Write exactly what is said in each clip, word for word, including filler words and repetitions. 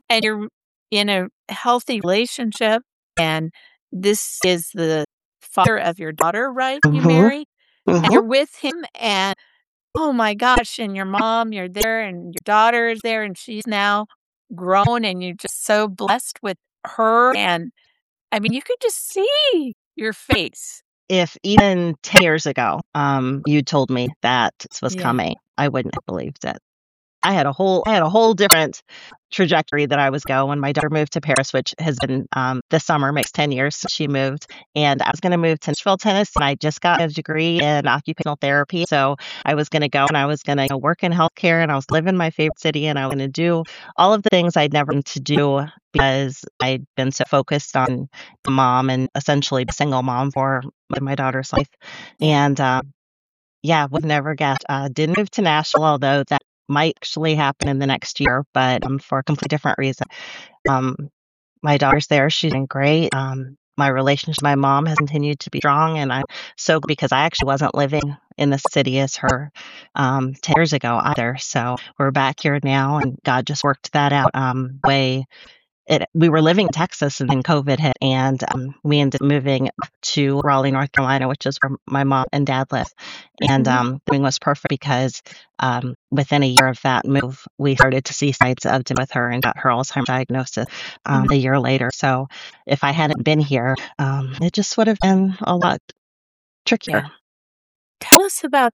and you're in a healthy relationship, and this is the father of your daughter, right, you Mhm. marry, and Mhm. you're with him, and, oh my gosh, and your mom, you're there, and your daughter is there, and she's now grown, and you're just so blessed with her, and, I mean, you could just see your face. If even ten years ago, um, you told me that this was Yeah. coming, I wouldn't have believed it. I had a whole I had a whole different trajectory that I was going when my daughter moved to Paris, which has been, um, this summer makes ten years since she moved, and I was gonna move to Nashville, Tennessee, and I just got a degree in occupational therapy, so I was gonna go and I was gonna, you know, work in healthcare, and I was live in my favorite city, and I was gonna do all of the things I'd never wanted to do because I'd been so focused on the mom and essentially a single mom for my daughter's life, Yeah. and, um, yeah, would never guess. Uh, didn't move to Nashville, although that might actually happen in the next year, but, um, for a completely different reason. Um, my daughter's there, she's doing great. Um, my relationship with my mom has continued to be strong, and I'm so because I actually wasn't living in the city as her, um, ten years ago either, so we're back here now, and God just worked that out, um, way it we were living in Texas, and then COVID hit, and, um, we ended up moving to Raleigh, North Carolina, which is where my mom and dad live, and, Mhm. um, timing was perfect because, um, within a year of that move, we started to see signs of dementia with her and got her Alzheimer's diagnosis, um, Mm. a year later, so if I hadn't been here, um, it just would have been a lot trickier. Yeah. Tell us about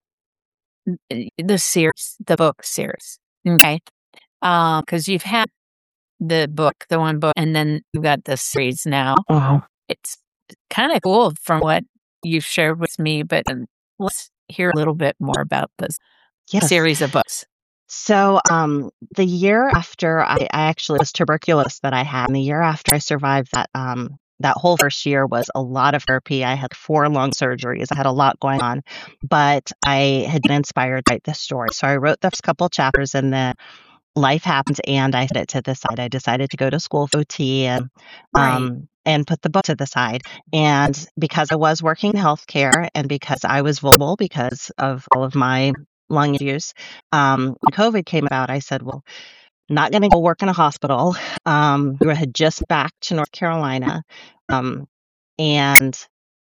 m eh, the series, the book series, m'kay? Uh, 'cause you've had the book, the one book, and then you got the series now. Mhm. It's kinda cool from what you've shared with me, but, um, let's hear a little bit more about this Yes. series of books. So, um, the year after I I actually it was tuberculosis that I had, and the year after I survived that, um, that whole first year was a lot of therapy. I had four lung surgeries. I had a lot going on, but I had been inspired by this story. So I wrote the first couple chapters, and then life happened, and I set it to the side. I decided to go to school for O T and, Right. um, and put the book to the side, and because I was working in healthcare and because I was vulnerable because of all of my lung issues, um, when COVID came about, I said, "Well, not gonna go work in a hospital." Um, we had just back to North Carolina, um, and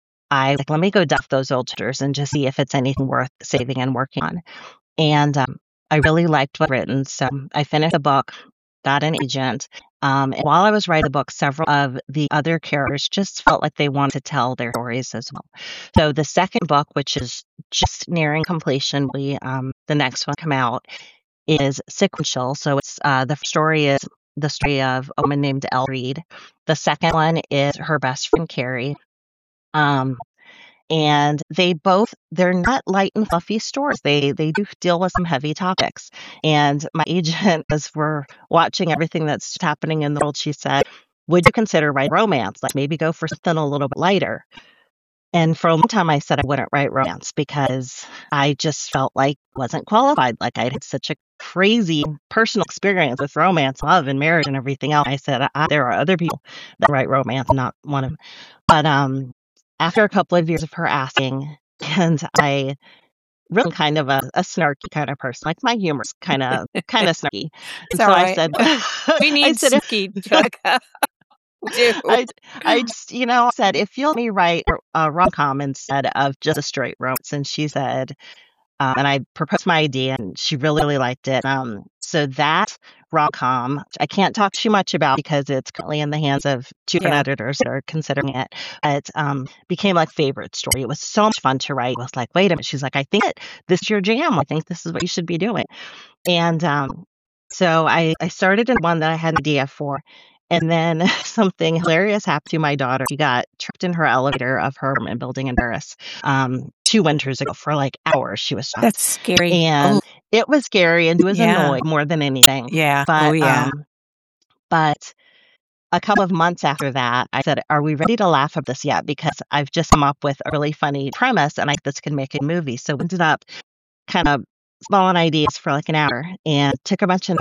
I like, "Let me go duck those old tutors and just see if it's anything worth saving and working on." And, um, I really liked what I'd written, so I finished the book, got an agent, um, and while I was writing the book, several of the other characters just felt like they wanted to tell their stories as well. So the second book, which is just nearing completion, we, um the next one come out, is sequential. So it's, uh, the story is the story of a woman named Elle Reid. The second one is her best friend, Carrie. Um, and they both they're not light and fluffy stories. They they do deal with some heavy topics. And my agent, as we're watching everything that's happening in the world, she said, "Would you consider writing romance? Like, maybe go for something a little bit lighter?" And for a long time, I said I wouldn't write romance because I just felt like I wasn't qualified. Like, I'd had such a crazy personal experience with romance, love, and marriage and everything else. I said, "I there are other people that write romance, I'm not one of 'em." But, um, after a couple of years of her asking, and I really kind of a a snarky kinda person, like, my humor's kinda kinda snarky. It's And so I alright. said We I need said, if snarky Jessica. We do. I I just, you know, said, "If you'll let me write a a rom-com instead of just a straight romance," and she said uh, and I proposed my idea, and she really, really liked it. Um, so that rom-com, I can't talk too much about because it's currently in the hands of two different Yeah. editors that are considering it. It, um, became my favorite story. It was so much fun to write. I was like, "Wait a minute." She's like, "I think that this is your jam. I think this is what you should be doing." And, um, so I I started in one that I had an idea for, and then something hilarious happened to my daughter. She got trapped in her elevator of her apartment building in Paris, um, two winters ago for, like, hours, she was trapped. That's scary. And Oh. it was scary, and she was Yeah. annoyed more than anything. Yeah. Oh, But, yeah. um but a couple of months after that, I said, "Are we ready to laugh at this yet? Because I've just come up with a really funny premise, and I think this can make a movie." So we ended up kind of spawning ideas for, like, an hour and took a bunch of